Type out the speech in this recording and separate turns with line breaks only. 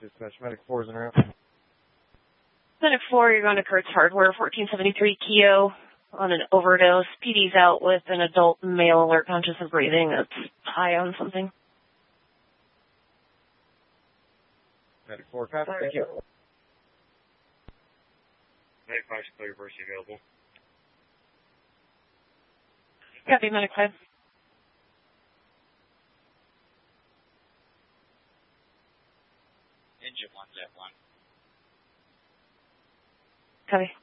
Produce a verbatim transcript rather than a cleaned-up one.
Dispatch, Medic four is en route.
Medic four, you're going to Kurt's Hardware, fourteen seventy-three Keo on an overdose. P D's out with an adult male alert conscious of breathing that's high on something.
Medic four, copy. Thank you.
Medic five, clear burst available.
Copy, Medic five.
Engine one, jet one.
Copy.